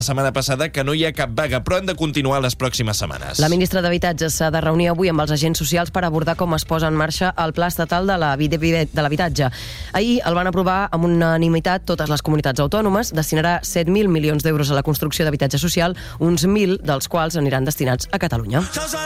setmana passada que no hi ha cap vaga, però han de continuar les pròximes setmanes. La ministra d'Habitatge s'ha de reunir avui amb els agents socials per abordar com es posa en marxa el Pla Estatal de l'Habitatge. Ahir el van aprovar amb unanimitat totes les comunitats autònomes. Destinarà 7.000 milions d'euros a la construcció d'habitatge social, uns 1.000 dels quals aniran destinats a Catalunya.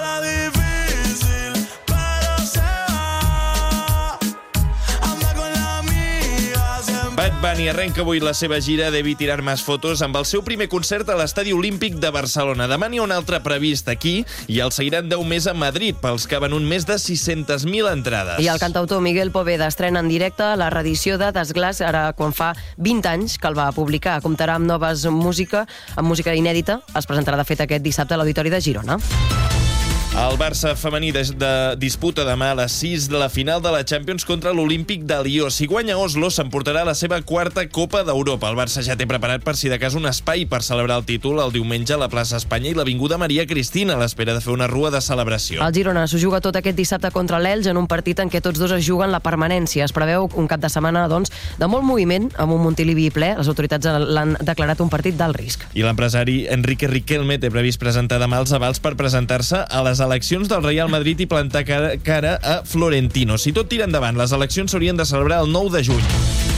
Bad Bunny arrenca avui la seva gira Debí tirar más fotos amb el seu primer concert a l'Estadi Olímpic de Barcelona. Demà n'hi ha un altre previst aquí i el seguiran 10 més a Madrid, pels que venut més de 600.000 entrades. I el cantautor Miguel Poveda estrena en directe la reedició de Desglaç, ara quan fa 20 anys que el va publicar. Comptarà amb amb música inèdita. Es presentarà, de fet, aquest dissabte a l'Auditori de Girona. El Barça femení disputa demà a les 6 de la final de la Champions contra l'Olímpic de Lió. Si guanya Oslo, s'emportarà la seva quarta Copa d'Europa. El Barça ja té preparat, per si de cas, un espai per celebrar el títol el diumenge a la plaça Espanya i l'Avinguda Maria Cristina, a l'espera de fer una rua de celebració. El Girona s'ho juga tot aquest dissabte contra l'Elx en un partit en què tots dos es juguen la permanència. Es preveu un cap de setmana, doncs, de molt moviment, amb un Montilivi ple. Les autoritats l'han declarat un partit d'alt risc. I l'empresari Enrique Riquelme té previst presentar demà els avals per presentar-se a les eleccions del Real Madrid i plantar cara a Florentino. Si tot tira endavant, les eleccions s'haurien de celebrar el 9 de juny.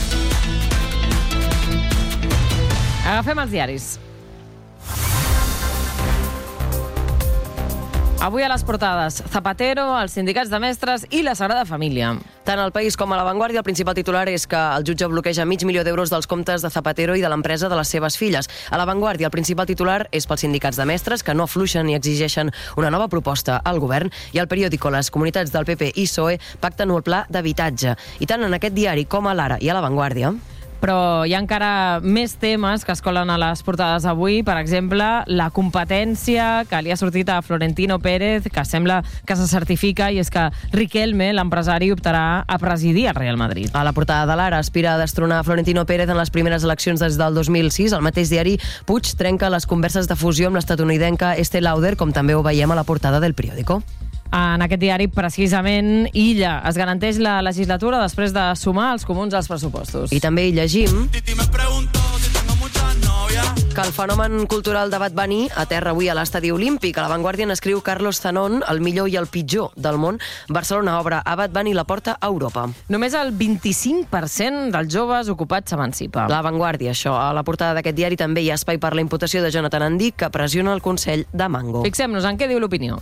Agafem els diaris. Avui a les portades, Zapatero, els sindicats de mestres i la Sagrada Família. Tant al País com a La Vanguardia, el principal titular és que el jutge bloqueja $500.000 dels comptes de Zapatero i de l'empresa de les seves filles. A La Vanguardia, el principal titular és pels sindicats de mestres, que no afluixen i exigeixen una nova proposta al govern. I al periòdico, les comunitats del PP i PSOE pacten el pla d'habitatge. I tant en aquest diari com a l'Ara i a La Vanguardia... Però hi ha encara més temes que es colen a les portades avui. Per exemple, la competència que li ha sortit a Florentino Pérez, que sembla que se certifica, i és que Riquelme, l'empresari, optarà a presidir el Real Madrid. A la portada de l'Ara aspira a destronar Florentino Pérez en les primeres eleccions des del 2006. Al mateix diari, Puig trenca les converses de fusió amb l'estatunidenca Estée Lauder, com també ho veiem a la portada del periòdico. En aquest diari, precisament, Illa es garanteix la legislatura després de sumar els comuns als pressupostos. I també hi llegim que el fenomen cultural de Bad Bunny aterra avui a l'Estadi Olímpic. A La Vanguardia n'escriu Carlos Zanón, el millor i el pitjor del món. Barcelona obre a Bad Bunny la porta a Europa. Només el 25% dels joves ocupats s'emancipa. La Vanguardia, això. A la portada d'aquest diari també hi ha espai per la imputació de Jonathan Andic, que pressiona el Consell de Mango. Fixem-nos en què diu l'opinió.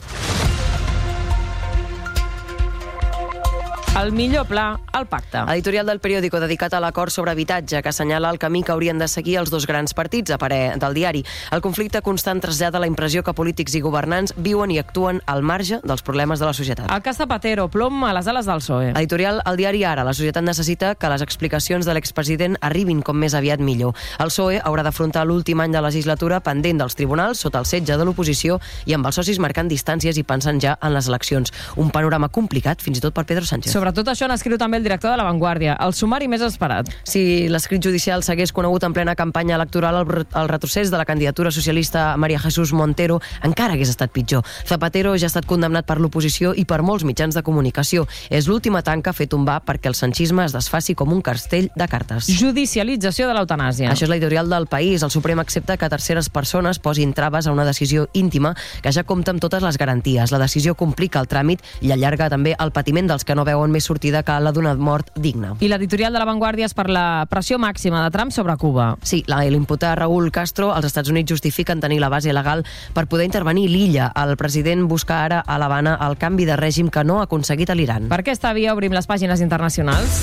El millor pla, el pacte. Editorial del periòdico dedicat a l'acord sobre habitatge, que assenyala el camí que haurien de seguir els dos grans partits, a parer del diari. El conflicte constant trasllada la impressió que polítics i governants viuen i actuen al marge dels problemes de la societat. El cas Zapatero, plom a les ales del PSOE. Editorial El Diari Ara. La societat necessita que les explicacions de l'expresident arribin com més aviat millor. El PSOE haurà d'afrontar l'últim any de legislatura pendent dels tribunals, sota el setge de l'oposició i amb els socis marcant distàncies i pensant ja en les eleccions. Un panorama complicat, fins i tot per Pedro Sánchez. Sobretot això n'escriu també el director de La Vanguardia, el sumari més esperat. Si l'escrit judicial s'hagués conegut en plena campanya electoral, el retrocés de la candidatura socialista María Jesús Montero encara hagués estat pitjor. Zapatero ja ha estat condemnat per l'oposició i per molts mitjans de comunicació. És l'última tanca a fer tombar perquè el sanchisme es desfaci com un castell de cartes. Judicialització de l'eutanàsia. Això és l'editorial del País. El Suprem accepta que terceres persones posin traves a una decisió íntima que ja compta amb totes les garanties. La decisió complica el tràmit i allarga també el patiment dels que no veuen més sortida que la d'una mort digna. I l'editorial de La Vanguardia és per la pressió màxima de Trump sobre Cuba. Sí, l'imputat Raúl Castro, als Estats Units justifiquen tenir la base legal per poder intervenir l'illa. El president busca ara a l'Havana el canvi de règim que no ha aconseguit a l'Iran. Per aquesta via obrim les pàgines internacionals.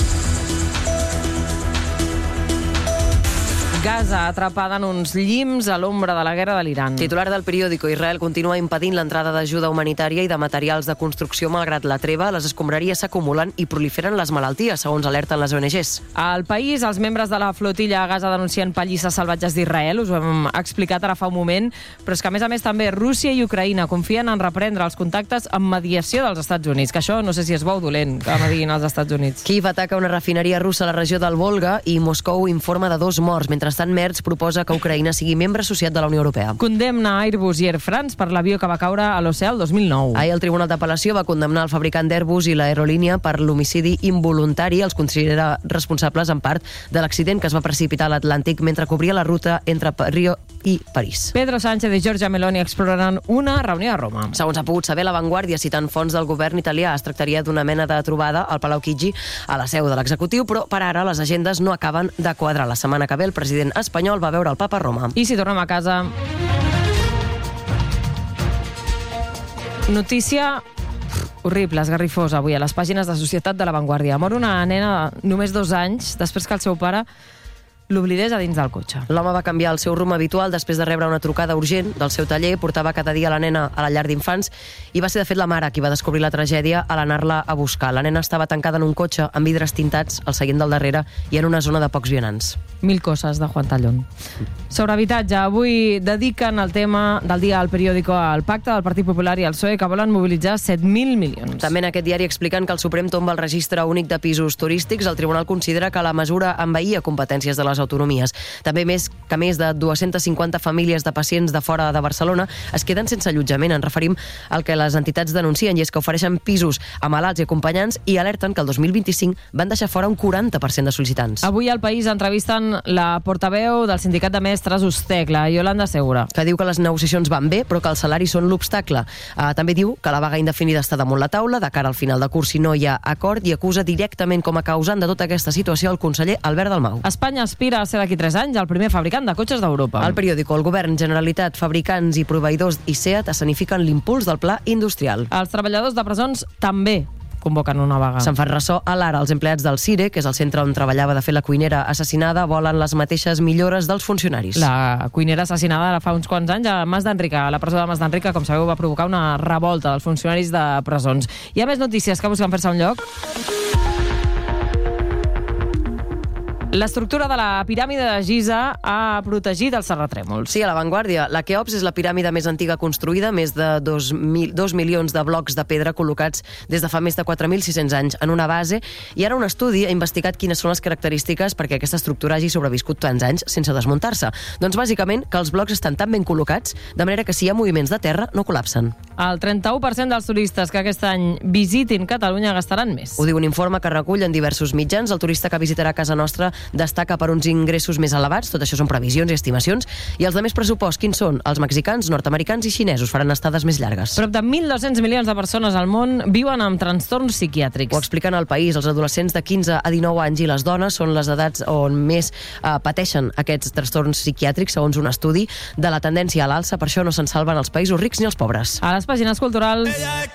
Gaza atrapada en uns llims a l'ombra de la guerra de l'Iran. Titular del periòdico, Israel continua impedint l'entrada d'ajuda humanitària i de materials de construcció malgrat la treva. Les escombraries s'acumulen i proliferen les malalties, segons alerten les ONGs. Al País, els membres de la flotilla a Gaza denuncien pallisses salvatges d'Israel. Us ho hem explicat ara fa un moment, però és que, a més també, Rússia i Ucraïna confien en reprendre els contactes amb mediació dels Estats Units, que això no sé si és bo o dolent, que medin els Estats Units. Kíev ataca una refineria russa a la regió del Volga i Moscou informa de 2 morts. Mentrestant, mentrestant Merz proposa que Ucraïna sigui membre associat de la Unió Europea. Condemna Airbus i Air France per l'avió que va caure a l'oceà el 2009. Ahir el Tribunal d'Apel·lació va condemnar el fabricant d'Airbus i l'aerolínia per l'homicidi involuntari. Els considera responsables en part de l'accident que es va precipitar a l'Atlàntic mentre cobria la ruta entre Rio i París. Pedro Sánchez i Giorgia Meloni exploraran una reunió a Roma. Segons ha pogut saber La Vanguardia, citant fonts del govern italià, es tractaria d'una mena de trobada al Palau Chigi, a la seu de l'executiu, però per ara les agendes no acaben de quadrar. La setmana que ve el president espanyol va veure el papa a Roma. I si tornem a casa... Notícia horrible, esgarrifosa, avui a les pàgines de Societat de La Vanguardia. Mor una nena només 2 anys després que el seu pare l'oblidés a dins del cotxe. L'home va canviar el seu rumb habitual després de rebre una trucada urgent del seu taller. Portava cada dia la nena a la llar d'infants i va ser, de fet, la mare qui va descobrir la tragèdia a l'anar-la a buscar. La nena estava tancada en un cotxe amb vidres tintats al seient del darrere i en una zona de pocs vianants. 1000 coses de Juan Tallón. Sobre habitatge, avui dediquen el tema del dia al periòdico al pacte del Partit Popular i el PSOE, que volen mobilitzar 7.000 milions. També en aquest diari expliquen que el Suprem tomba el registre únic de pisos turístics. El tribunal considera que la mesura envaïa competències de les autonomies. També més de 250 famílies de pacients de fora de Barcelona es queden sense allotjament. Ens referim al que les entitats denuncien, i és que ofereixen pisos a malalts i acompanyants i alerten que el 2025 van deixar fora un 40% de sol·licitants. Avui al País entrevisten la portaveu del sindicat de mestres USTEC, la Yolanda Segura, que diu que les negociacions van bé, però que els salaris són l'obstacle. També diu que la vaga indefinida està damunt la taula de cara al final de curs si no hi ha acord, i acusa directament com a causant de tota aquesta situació el conseller Albert Dalmau. Espanya aspira a ser d'aquí 3 anys el primer fabricant de cotxes d'Europa. Al periòdico, el govern, Generalitat, fabricants i proveïdors i SEAT escenifiquen l'impuls del pla industrial. Els treballadors de presons també convoquen una vaga. Se'n fan ressò a l'Ara. Els empleats del CIRE, que és el centre on treballava de fet la cuinera assassinada, volen les mateixes millores dels funcionaris. La cuinera assassinada ara fa uns quants anys a Mas d'Enrica, a la presó de Mas d'Enrica, com sabeu, va provocar una revolta dels funcionaris de presons. Hi ha més notícies que busquen fer-se un lloc. L'estructura de la piràmide de Giza ha protegit els terratrèmols. Sí, a La Vanguardia. La Keops és la piràmide més antiga construïda, més de 2 milions de blocs de pedra col·locats des de fa més de 4.600 anys en una base, i ara un estudi ha investigat quines són les característiques perquè aquesta estructura hagi sobreviscut tants anys sense desmuntar-se. Doncs bàsicament que els blocs estan tan ben col·locats, de manera que si hi ha moviments de terra no col·lapsen. El 31% dels turistes que aquest any visitin Catalunya gastaran més. Ho diu un informe que recull en diversos mitjans. El turista que visitarà casa nostra destaca per uns ingressos més elevats, tot això són previsions i estimacions, i els de més pressupost, quins són? Els mexicans, nord-americans i xinesos faran estades més llargues. Prop de 1.200 milions de persones al món viuen amb trastorns psiquiàtrics. Ho expliquen al País. Els adolescents de 15 a 19 anys i les dones són les edats on més pateixen aquests trastorns psiquiàtrics, segons un estudi de la tendència a l'alça. Per això no se'n salven els països rics ni els pobres. A les pàgines culturals...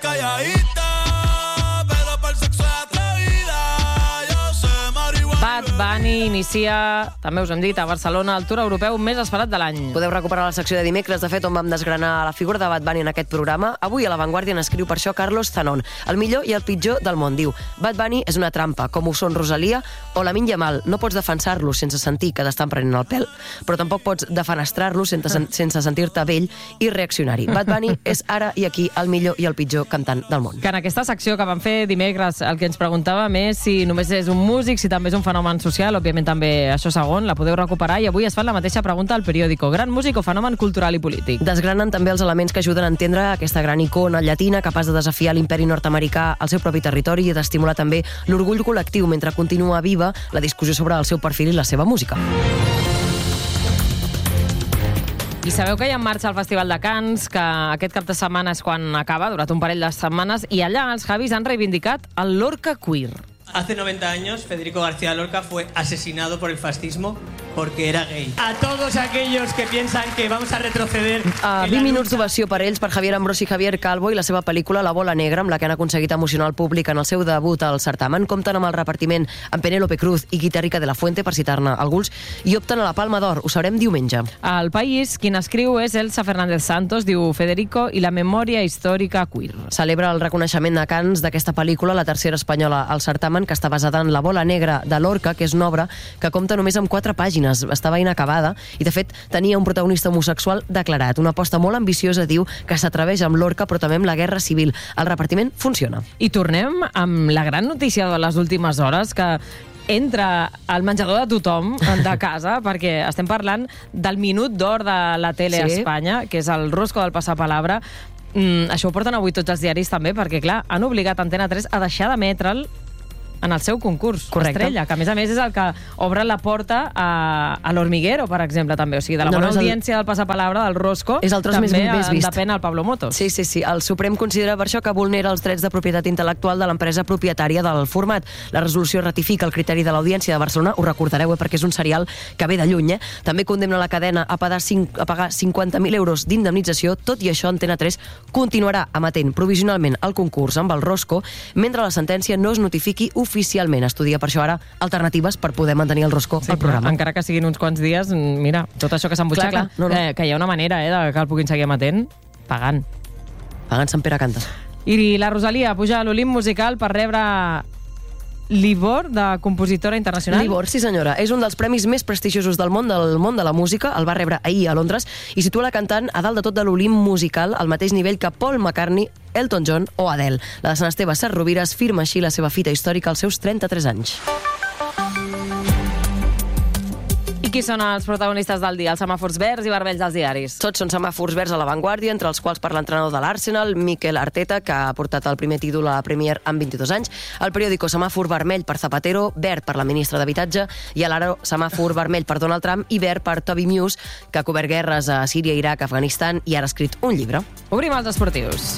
Bad Bunny inicia, també us hem dit, a Barcelona, el tour europeu més esperat de l'any. Podeu recuperar la secció de dimecres, de fet, on vam desgranar la figura de Bad Bunny en aquest programa. Avui a La Vanguardia n'escriu per això Carlos Zanon. El millor i el pitjor del món, diu. Bad Bunny és una trampa, com ho són Rosalia o Lamine Yamal. No pots defensar-lo sense sentir que t'estan prenent el pèl, però tampoc pots defenestrar-lo sense sentir-te vell i reaccionari. Bad Bunny és ara i aquí el millor i el pitjor cantant del món. Que en aquesta secció que vam fer dimecres el que ens preguntàvem és si només és un músic, si també és un fenomen social, òbviament també això segon, la podeu recuperar, i avui es fa la mateixa pregunta al periòdico. Gran músic o fenomen cultural i polític? Desgranen també els elements que ajuden a entendre aquesta gran icona llatina capaç de desafiar l'imperi nord-americà al seu propi territori i d'estimular també l'orgull col·lectiu mentre continua viva la discussió sobre el seu perfil i la seva música. I sabeu que hi ha en marxa el Festival de Cants, que aquest cap de setmana és quan acaba, durat un parell de setmanes, i allà els Javis han reivindicat el Lorca Queer. Hace 90 años, Federico García Lorca fue asesinado por el fascismo porque era gay. A todos aquellos que piensan que vamos a retroceder... 20 minuts d'ovació per ells, per Javier Ambrós i Javier Calvo i la seva pel·lícula La bola negra, amb la que han aconseguit emocionar el públic en el seu debut al certamen. Compten amb el repartiment amb Penélope Cruz i Guita Rica de la Fuente, per citar-ne alguns, i opten a la Palma d'Or. Ho sabrem diumenge. Al País, quien escriu és Elsa Fernández Santos, diu Federico i la memòria històrica queer. Celebra el reconeixement de Cants d'aquesta pel·lícula, la tercera espanyola al certamen, que està basada en La bola negra de Lorca, que és una obra que compta només amb 4 pàgines. Estava inacabada i, de fet, tenia un protagonista homosexual declarat. Una aposta molt ambiciosa, diu, que s'atreveix amb Lorca, però també amb la guerra civil. El repartiment funciona. I tornem amb la gran notícia de les últimes hores, que entra al menjador de tothom de casa, perquè estem parlant del minut d'or de la tele a Espanya, que és el rosco del passapalabra. Això ho porten avui tots els diaris també, perquè, clar, han obligat Antena 3 a deixar d'emetre'l en el seu concurs, Estrella, que a més és el que obre la porta a l'Hormiguero, per exemple, també. O sigui, de la bona audiència del passapalabra, del rosco, és el tros més vist. Depèn el Pablo Motos. Sí. El Suprem considera per això que vulnera els drets de propietat intel·lectual de l'empresa propietària del format. La resolució ratifica el criteri de l'Audiència de Barcelona, ho recordareu, perquè és un serial que ve de lluny. També condemna la cadena a pagar 50.000 euros d'indemnització. Tot i això, Antena 3 continuarà emetent provisionalment el concurs amb el rosco, mentre la sentència no es notifiqui oficialment. Estudia per això ara alternatives per poder mantenir el rosco al programa. Encara que siguin uns quants dies, mira, tot això que s'embutxaca, que hi ha una manera de que el puguin seguir emetent pagant. Pagant Sant Pere canta. I la Rosalia puja a l'Olimp musical per rebre l'Ivor de compositora internacional. L'Ivor, sí senyora. És un dels premis més prestigiosos del món de la música. El va rebre ahir a Londres i situa la cantant a dalt de tot de l'Olimp musical, al mateix nivell que Paul McCartney, Elton John o Adele. La de Sant Esteve Sesrovires firma així la seva fita històrica als seus 33 anys. I qui són els protagonistes del dia? Els semàfors verds i vermells dels diaris. Tots són semàfors verds a La Vanguardia, entre els quals parla l'entrenador de l'Arsenal, Mikel Arteta, que ha portat el primer títol a la Premier amb 22 anys. El periòdico semàfor vermell per Zapatero, verd per la ministra d'Habitatge, i a l'Aro semàfor vermell per Donald Trump i verd per Toby Muse, que ha cobert guerres a Síria, Iraq, Afganistan i ara ha escrit un llibre. Obrim els esportius.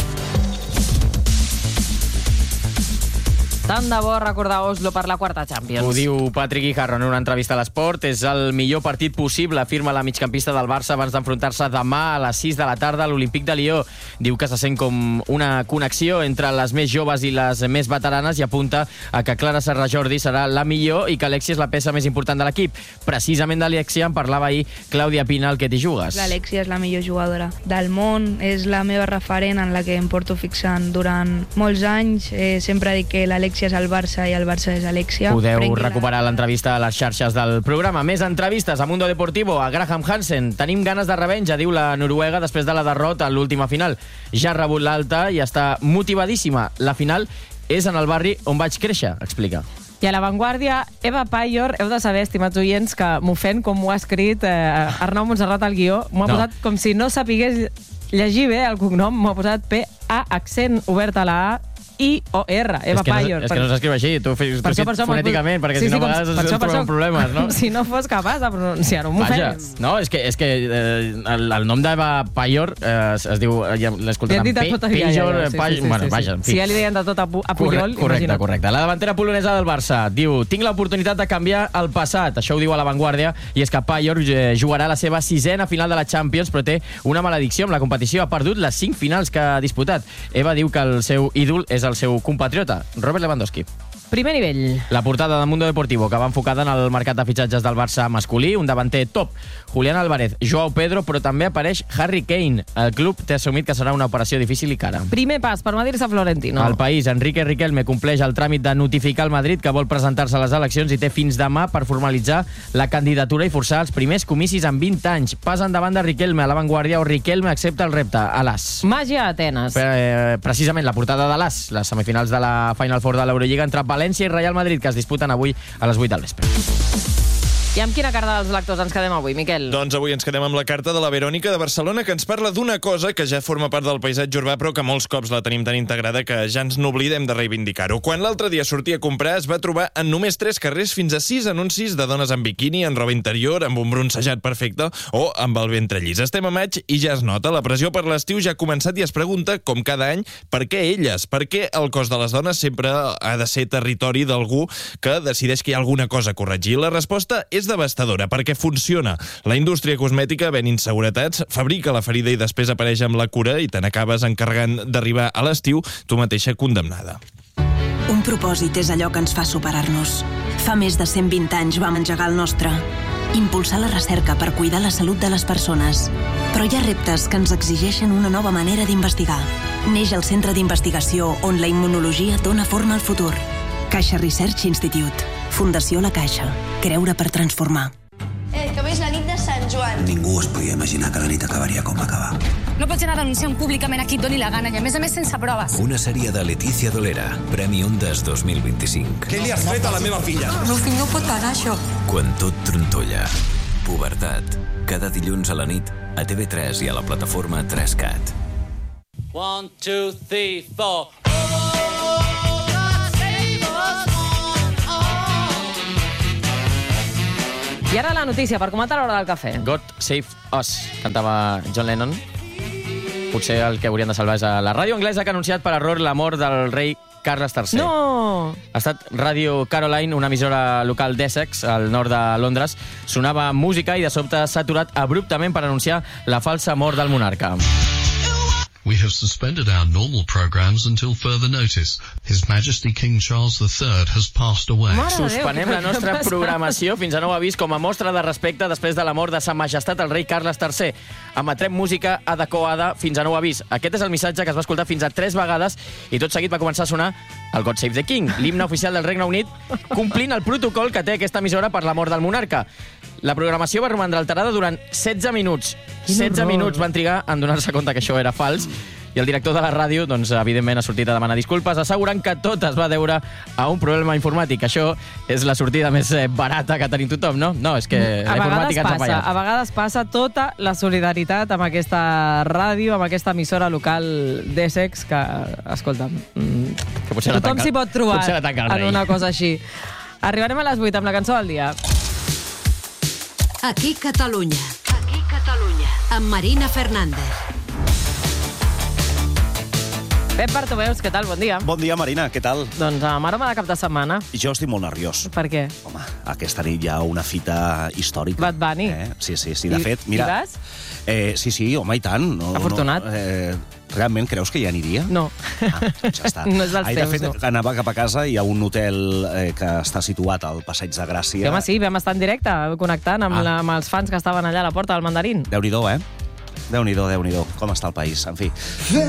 Tant de bo recordar Oslo per la quarta Champions. Ho diu Patrick Guijarro en una entrevista a l'Esport. És el millor partit possible, afirma la migcampista del Barça abans d'enfrontar-se demà a les 6 de la tarda a l'Olímpic de Lió. Diu que se sent com una connexió entre les més joves i les més veteranes i apunta a que Clara Serra Jordi serà la millor i que Alexia és la peça més important de l'equip. Precisament d'Alexia en parlava ahir Clàudia Pina, al Que t'hi jugues. L'Alexia és la millor jugadora del món, és la meva referent en la que em porto fixant durant molts anys. Sempre dic que l'Alexia és el Barça i el Barça és Alexia. Podeu recuperar l'entrevista a les xarxes del programa. Més entrevistes a Mundo Deportivo, a Graham Hansen. Tenim ganes de revenja, diu la noruega, després de la derrota en l'última final. Ja ha rebut l'alta i està motivadíssima. La final és en el barri on vaig créixer, explica. I a La Vanguardia, Eva Payor, heu de saber, estimats oients, que m'ofèn com ho ha escrit Arnau Montserrat al guió. M'ho ha posat com si no sapigués llegir bé el cognom. M'ho ha posat P-A, accent obert a la A, I-O-R, Eva Payor. És que no s'escriu així, tu fonèticament, perquè si no a vegades ens trobem problemes, no? Si no fos capaç de pronunciar-ho, m'ofens. No, és que el nom d'Eva Payor es diu, ja l'escoltarem, Payor, bueno, vaja, en fi. Si ja li deien de tot a Puyol, imagina't. Correcte. La davantera polonesa del Barça diu: tinc l'oportunitat de canviar el passat. Això ho diu a La Vanguardia, i és que Payor jugarà la seva 6a final de la Champions, però té una maledicció amb la competició. Ha perdut les 5 finals que ha disputat. Eva diu que el seu ídol és el seu compatriota, Robert Lewandowski. Primer nivell. La portada de Mundo Deportivo, que va enfocada en el mercat de fitxatges del Barça masculí, un davanter top, Julián Álvarez, Joao Pedro, però també apareix Harry Kane. El club té assumit que serà una operació difícil i cara. Primer pas per medir-se Florentino. El País, Enrique Riquelme compleix el tràmit de notificar al Madrid que vol presentar-se a les eleccions i té fins demà per formalitzar la candidatura i forçar els primers comicis en 20 anys. Pas endavant de Riquelme a La Vanguardia, o Riquelme accepta el repte a l'As. Màgia a Atenes. Precisament la portada de l'As, les semifinals de la Final Four de l'Eurolliga entre València i Real Madrid, que es disputen avui a les 8 del vespre. I amb quina carta dels lectors ens quedem avui, Miquel? Doncs avui ens quedem amb la carta de la Verònica de Barcelona, que ens parla d'una cosa que ja forma part del paisatge urbà, però que molts cops la tenim tan integrada que ja ens n'oblidem de reivindicar-ho. Quan l'altre dia sortia a comprar, es va trobar en només 3 carrers fins a 6 anuncis de dones en biquini, en roba interior, amb un broncejat perfecte o amb el ventre llis. Estem a maig i ja es nota. La pressió per l'estiu ja ha començat i es pregunta, com cada any, per què elles? Per què el cos de les dones sempre ha de ser territori d'algú que decideix que hi ha alguna cosa a corregir? La resposta és devastadora, perquè funciona. La indústria cosmètica ven inseguretats, fabrica la ferida i després apareix amb la cura i te n'acabes encarregant d'arribar a l'estiu tu mateixa condemnada. Un propòsit és allò que ens fa superar-nos. Fa més de 120 anys vam engegar el nostre. Impulsar la recerca per cuidar la salut de les persones. Però hi ha reptes que ens exigeixen una nova manera d'investigar. Neix el Centre d'Investigació on la immunologia dona forma al futur. Caixa Research Institute. Fundació La Caixa. Creure per transformar. Que avui és la nit de Sant Joan. Ningú es podia imaginar que la nit acabaria com va acabar. No pots anar denunciant públicament a qui et doni la gana i a més sense proves. Una sèrie de Letícia Dolera, Premi Ondas 2025. Què li has fet a la meva filla? Lucy, no pot parar això. Quan tot trontolla. Pubertat. Cada dilluns a la nit a TV3 i a la plataforma 3Cat. 1, 2, 3, 4. I ara la notícia, per comentar l'hora del cafè. God Save Us, cantava John Lennon. Potser el que haurien de salvar és a la ràdio anglesa que ha anunciat per error la mort del rei Carles III. No! Ha estat Radio Caroline, una emissora local d'Essex, al nord de Londres. Sonava música i de sobte s'ha aturat abruptament per anunciar la falsa mort del monarca. We have suspended our normal programs until further notice. His Majesty King Charles III has passed away. Suspenem la nostra programació fins a nou avís com a mostra de respecte després de la mort de Sa Majestat el rei Carles III. Emetrem música adequada fins a nou avís. Aquest és el missatge que es va escoltar fins a 3 vegades i tot seguit va començar a sonar el God Save the King, l'himne oficial del Regne Unit, complint el protocol que té aquesta emissora per la mort del monarca. La programació va romandre alterada durant 16 minuts. 16 minuts van trigar en donar-se compte que això era fals i el director de la ràdio, doncs, evidentment, ha sortit a demanar disculpes, assegurant que tot es va deure a un problema informàtic. Això és la sortida més barata que tenim tothom, no? No, és que la informàtica ens ha fallat. A vegades passa tota la solidaritat amb aquesta ràdio, amb aquesta emissora local d'Essex, que, escolta'm, que potser tothom s'hi pot trobar en una cosa així. Arribarem a les 8 amb la cançó del dia. Aquí Catalunya. Aquí Catalunya. Amb Marina Fernández. Pep Bartomeus, què tal? Bon dia. Bon dia, Marina, què tal? Doncs amb aroma de cap de setmana. Jo estic molt nerviós. Per què? Home, aquesta nit hi ha una fita històrica. Bad Bunny. Sí. De fet, mira... I vas? Sí, home, i tant. No, afortunat. Realment creus que hi aniria? No. Ja està. No és dels teus, de fet, no. Anava cap a casa, hi ha un hotel que està situat al Passeig de Gràcia. Sí, home, sí, vam estar en directe, connectant amb els fans que estaven allà a la porta del Mandarín. Déu-n'hi-do, eh? Déu-n'hi-do, com està el país, en fi.